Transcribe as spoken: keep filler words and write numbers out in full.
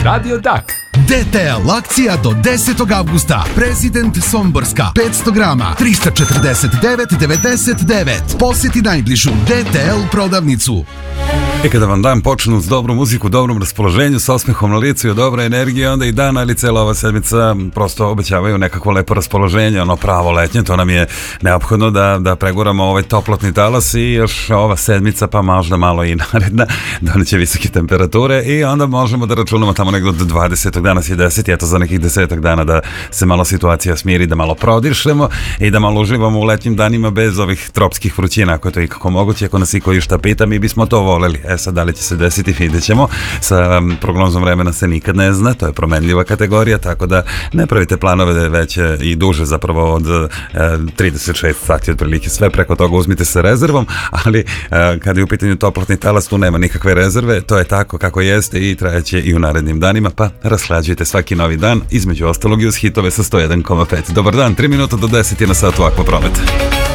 Radio Dak. D T L akcija do desetog avgusta. Prezident Somborska petsto grama tristo četrdeset devet devedeset devet. Posjeti najbližu D T L prodavnicu. I kada vam dan počnu s dobrom muziku, dobrom raspoloženju, s osmehom na licu i dobra energija, onda i dan, ali cela ova sedmica prosto obećavaju nekako lepo raspoloženje, ono pravo letnje. To nam je neophodno da, da preguramo ovaj toplotni talas i još ova sedmica, pa možda malo i naredna, doneće visoke temperature i onda možemo da računamo tamo negdje do dvadesetog danas je deset, eto za nekih desetak dana da se malo situacija smiri, da malo prodišemo i da malo uživamo u letnjim danima bez ovih tropskih vrućina, ako je to ikako moguće. Ako nas i koji šta pita, mi bismo to voleli. E sad, da li će se desiti, vidjet ćemo. Sa um, prognozom vremena se nikad ne zna, to je promenljiva kategorija, tako da ne pravite planove veće i duže, zapravo od uh, trideset šest sati otprilike, sve preko toga uzmite sa rezervom, ali uh, kada je u pitanju toplotni talas, tu nema nikakve rezerve, to je tako kako jeste i trajeće i u narednim danima, pa rashlađujte svaki novi dan, između ostalog i uz hitove sa sto jedan zarez pet. Dobar dan, tri minuta do deset je na satu Akva Prometa.